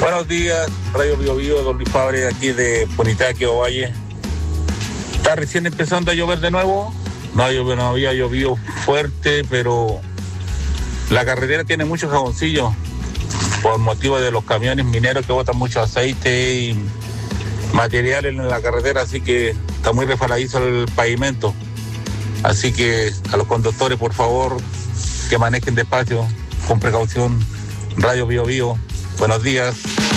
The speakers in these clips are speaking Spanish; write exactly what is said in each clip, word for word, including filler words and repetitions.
Buenos días, Radio Bio Bio, don Luis Fabre, aquí de Punitaque, Ovalle. Está recién empezando a llover de nuevo. No, no había llovido fuerte, pero la carretera tiene muchos jaboncillos por motivo de los camiones mineros que botan mucho aceite y material en la carretera, así que está muy resbaladizo el pavimento. Así que a los conductores, por favor, que manejen despacio, con precaución. Radio Bio Bio, buenos días.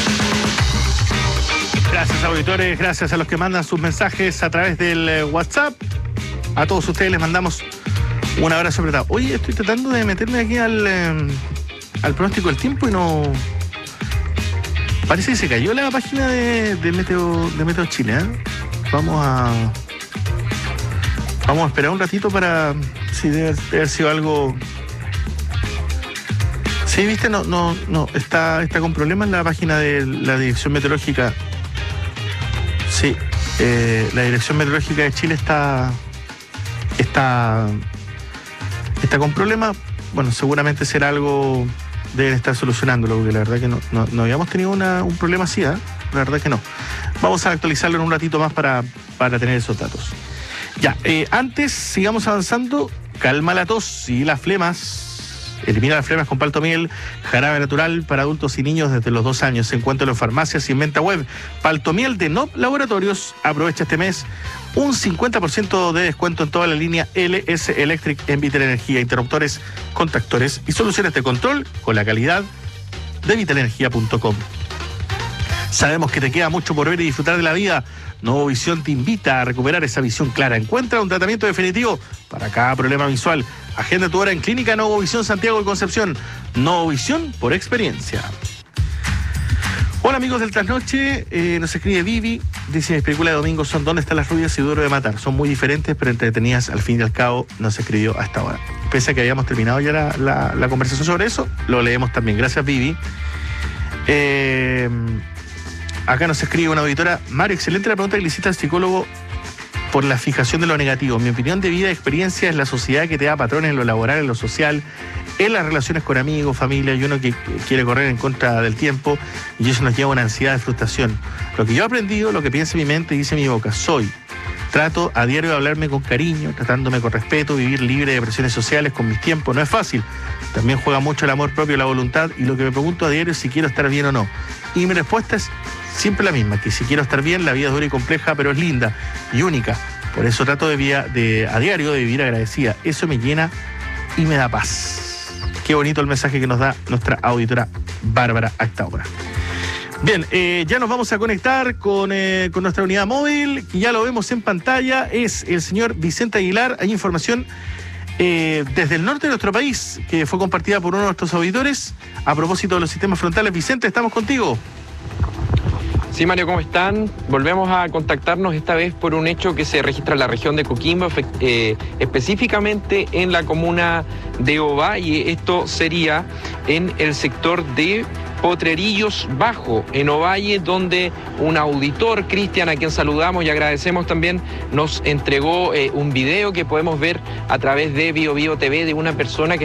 Gracias, auditores, gracias a los que mandan sus mensajes a través del eh, WhatsApp. A todos ustedes les mandamos un abrazo apretado. Oye, estoy tratando de meterme aquí al, eh, al pronóstico del tiempo y no... Parece que se cayó la página de, de, Meteo, de Meteo Chile, ¿eh? Vamos a... Vamos a esperar un ratito para... Sí, debe, debe haber sido algo... Sí, viste, no, no, no, está, está con problemas la página de la Dirección Meteorológica. Sí, eh, la Dirección Meteorológica de Chile está, está, está con problemas. Bueno, seguramente será algo, deben estar solucionándolo, porque la verdad que no, no, no habíamos tenido una, un problema así, ¿eh? La verdad que no. Vamos a actualizarlo en un ratito más para, para tener esos datos. Ya, eh, antes, sigamos avanzando. Calma la tos y las flemas. Elimina las flemas con Paltomiel, jarabe natural para adultos y niños desde los dos años. Se encuentra en farmacias y en venta web. Paltomiel de N O P Laboratorios. Aprovecha este mes un cincuenta por ciento de descuento en toda la línea L S Electric en Vital Energía. Interruptores, contactores y soluciones de control con la calidad de vital energía punto com. Sabemos que te queda mucho por ver y disfrutar de la vida. Nuevo Visión te invita a recuperar esa visión clara. Encuentra un tratamiento definitivo para cada problema visual. Agenda tu hora en Clínica Nuevo Visión Santiago de Concepción. Nuevo Visión por experiencia. Hola amigos del Trasnoche, eh, nos escribe Vivi. Dice, mis películas de domingo son ¿Dónde están las rubias y Duro de matar? Son muy diferentes, pero entretenidas al fin y al cabo. Nos escribió hasta ahora. Pese a que habíamos terminado ya la, la, la conversación sobre eso, lo leemos también. Gracias, Vivi. Eh... Acá nos escribe una auditora. Mario, excelente la pregunta que le hiciste al psicólogo por la fijación de lo negativo. Mi opinión de vida y experiencia es la sociedad que te da patrones en lo laboral, en lo social, en las relaciones con amigos, familia, y uno que quiere correr en contra del tiempo, y eso nos lleva a una ansiedad de frustración. Lo que yo he aprendido, lo que piensa mi mente y dice mi boca, soy. Trato a diario de hablarme con cariño, tratándome con respeto, vivir libre de presiones sociales con mis tiempos. No es fácil. También juega mucho el amor propio, la voluntad, y lo que me pregunto a diario es si quiero estar bien o no. Y mi respuesta es siempre la misma, que si quiero estar bien, la vida es dura y compleja, pero es linda y única. Por eso trato de, vía, de a diario de vivir agradecida. Eso me llena y me da paz. Qué bonito el mensaje que nos da nuestra auditora Bárbara hasta ahora. Bien, eh, ya nos vamos a conectar con, eh, con nuestra unidad móvil, que ya lo vemos en pantalla. Es el señor Vicente Aguilar. Hay información eh, desde el norte de nuestro país que fue compartida por uno de nuestros auditores a propósito de los sistemas frontales. Vicente, estamos contigo. Sí, Mario, ¿cómo están? Volvemos a contactarnos esta vez por un hecho que se registra en la región de Coquimbo, eh, específicamente en la comuna de Ovalle. Esto sería en el sector de Potrerillos Bajo, en Ovalle, donde un auditor, Cristian, a quien saludamos y agradecemos también, nos entregó eh, un video que podemos ver a través de Bio Bio T V de una persona que